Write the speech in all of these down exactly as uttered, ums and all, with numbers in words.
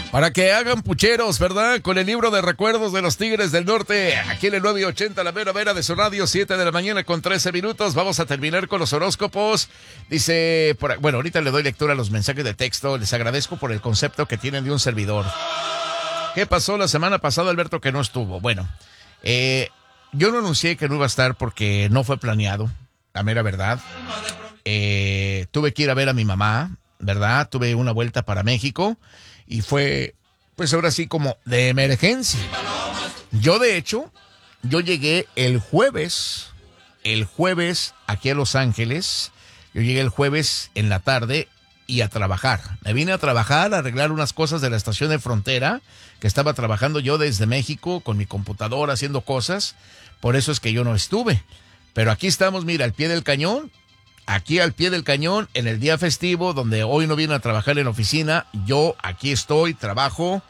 Para que hagan pucheros, ¿verdad? Con el libro de recuerdos de los Tigres del Norte. Aquí en el nueve ochenta, la mera mera de su radio, siete de la mañana con trece minutos. Vamos a terminar con los horóscopos. Dice, por, bueno, ahorita le doy lectura a los mensajes de texto. Les agradezco por el concepto que tienen de un servidor. ¿Qué pasó la semana pasada, Alberto, que no estuvo? Bueno, eh, yo no anuncié que no iba a estar porque no fue planeado, la mera verdad. Eh, tuve que ir a ver a mi mamá, ¿verdad? Tuve una vuelta para México. Y fue, pues ahora sí, como de emergencia. Yo, de hecho, yo llegué el jueves, el jueves aquí a Los Ángeles. Yo llegué el jueves en la tarde y a trabajar. Me vine a trabajar, a arreglar unas cosas de la estación de frontera, que estaba trabajando yo desde México con mi computadora haciendo cosas. Por eso es que yo no estuve. Pero aquí estamos, mira, al pie del cañón. Aquí al pie del cañón, en el día festivo, donde hoy no vienen a trabajar en la oficina, yo aquí estoy, trabajo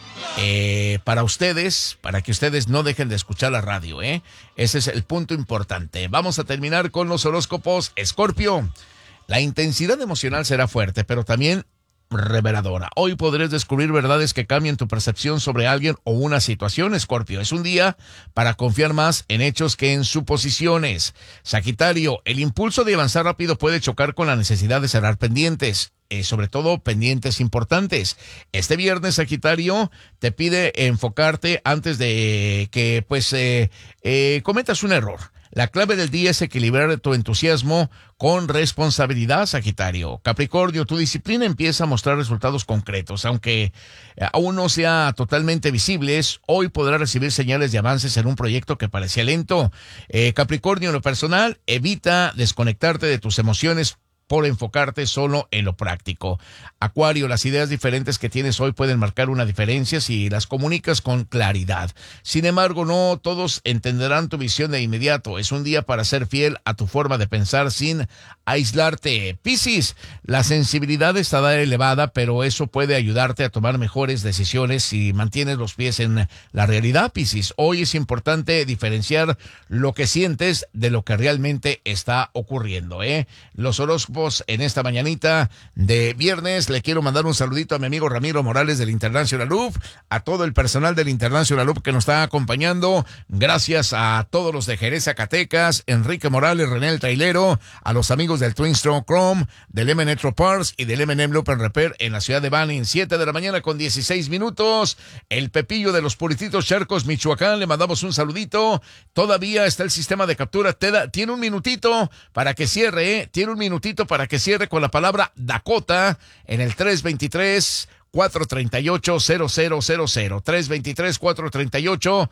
eh, para ustedes, para que ustedes no dejen de escuchar la radio, ¿eh? Ese es el punto importante. Vamos a terminar con los horóscopos. Escorpio, la intensidad emocional será fuerte, pero también reveladora. Hoy podrás descubrir verdades que cambien tu percepción sobre alguien o una situación, Escorpio. Es un día para confiar más en hechos que en suposiciones. Sagitario, el impulso de avanzar rápido puede chocar con la necesidad de cerrar pendientes, eh, sobre todo pendientes importantes. Este viernes, Sagitario, te pide enfocarte antes de que pues eh, eh, cometas un error. La clave del día es equilibrar tu entusiasmo con responsabilidad, Sagitario. Capricornio, tu disciplina empieza a mostrar resultados concretos. Aunque aún no sea totalmente visibles, hoy podrás recibir señales de avances en un proyecto que parecía lento. Eh, Capricornio, en lo personal, evita desconectarte de tus emociones por enfocarte solo en lo práctico. Acuario, las ideas diferentes que tienes hoy pueden marcar una diferencia si las comunicas con claridad. Sin embargo, no todos entenderán tu visión de inmediato. Es un día para ser fiel a tu forma de pensar sin aislarte. Piscis, la sensibilidad estará elevada, pero eso puede ayudarte a tomar mejores decisiones si mantienes los pies en la realidad, Piscis. Hoy es importante diferenciar lo que sientes de lo que realmente está ocurriendo, ¿eh? Los horóscopos en esta mañanita de viernes. Le quiero mandar un saludito a mi amigo Ramiro Morales del International Loop, a todo el personal del International Loop que nos está acompañando. Gracias a todos los de Jerez, Zacatecas, Enrique Morales, René el Trailero, a los amigos del Twin Strong Chrome, del M N Parts y del M and M Loop and Repair en la ciudad de Banning. siete de la mañana con dieciséis minutos. El Pepillo de los Purititos Charcos, Michoacán, le mandamos un saludito. Todavía está el sistema de captura. Te da, tiene un minutito para que cierre, ¿eh? Tiene un minutito para que cierre con la palabra Dakota en el tres veintitrés, cuatro treinta y ocho, cero cero cero cero. tres veintitrés, cuatro treinta y ocho,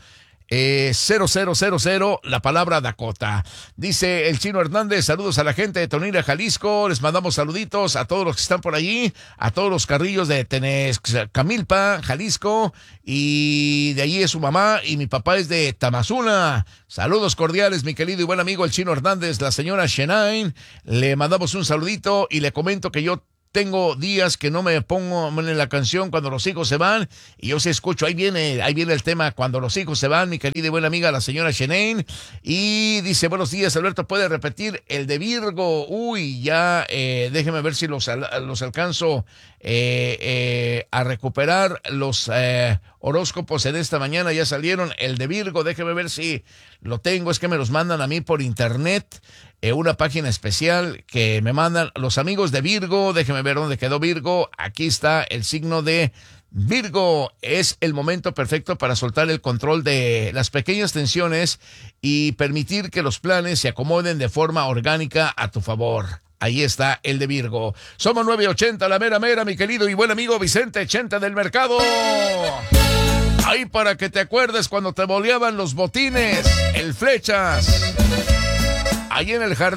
cero cero cero cero, la palabra Dakota. Dice el Chino Hernández, saludos a la gente de Tonira, Jalisco. Les mandamos saluditos a todos los que están por allí, a todos los carrillos de Tenezcamilpa, Jalisco, y de allí es su mamá, y mi papá es de Tamazula. Saludos cordiales, mi querido y buen amigo el Chino Hernández. La señora Shenain, le mandamos un saludito y le comento que yo tengo días que no me pongo en la canción Cuando los hijos se van, y yo sí escucho, ahí viene, ahí viene el tema Cuando los hijos se van, mi querida y buena amiga la señora Shenain. Y dice, buenos días, Alberto, ¿puede repetir el de Virgo? Uy, ya, eh, déjeme ver si los, los alcanzo eh, eh, a recuperar. Los eh, horóscopos en esta mañana ya salieron. El de Virgo, déjeme ver si lo tengo, es que me los mandan a mí por internet. Eh, una página especial que me mandan los amigos de Virgo. Déjeme ver dónde quedó Virgo. Aquí está el signo de Virgo. Es el momento perfecto para soltar el control de las pequeñas tensiones y permitir que los planes se acomoden de forma orgánica a tu favor. Ahí está el de Virgo. Somos nueve ochenta, la mera mera, mi querido y buen amigo Vicente Chenta del Mercado. Ahí para que te acuerdes cuando te boleaban los botines, el Flechas. Ahí en el jardín.